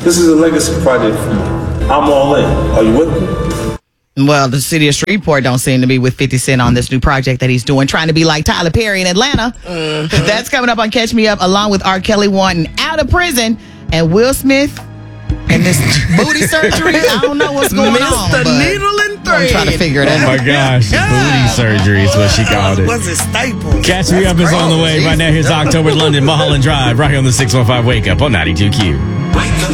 This is a legacy project for me. I'm all in. Are you with me? Well, the city of Shreveport don't seem to be with 50 Cent on this new project that he's doing, trying to be like Tyler Perry in Atlanta. Mm-hmm. That's coming up on Catch Me Up, along with R. Kelly wanting out of prison and Will Smith and this booty surgery. I don't know what's going on. Mr. Needle and Thread. I'm trying to figure it out. Oh my gosh, booty surgery is what she called it. Was it Staples? Catch Me Up is on the way right now. Here's October London Mulholland Drive right here on the 615 Wake Up on 92Q.